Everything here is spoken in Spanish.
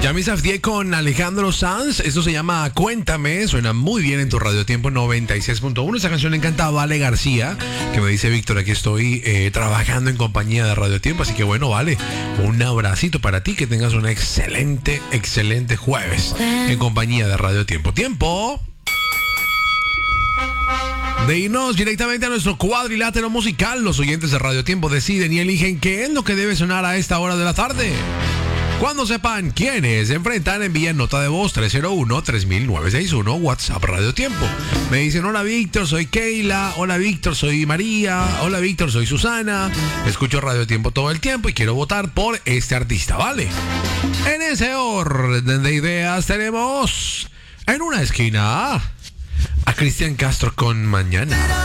Yami Safdie con Alejandro Sanz. Esto se llama Cuéntame. Suena muy bien en tu Radio Tiempo 96.1. Esta canción le encanta a Vale García, que me dice: Víctor, aquí estoy trabajando en compañía de Radio Tiempo. Así que bueno, Vale, un abracito para ti. Que tengas un excelente jueves en compañía de Radio Tiempo. Tiempo de irnos directamente a nuestro cuadrilátero musical. Los oyentes de Radio Tiempo deciden y eligen qué es lo que debe sonar a esta hora de la tarde. Cuando sepan quiénes se enfrentan, envíen nota de voz 301-3961, WhatsApp Radio Tiempo. Me dicen: hola Víctor, soy Keila. Hola Víctor, soy María. Hola Víctor, soy Susana. Escucho Radio Tiempo todo el tiempo y quiero votar por este artista, ¿vale? En ese orden de ideas tenemos en una esquina a Cristian Castro con Mañana.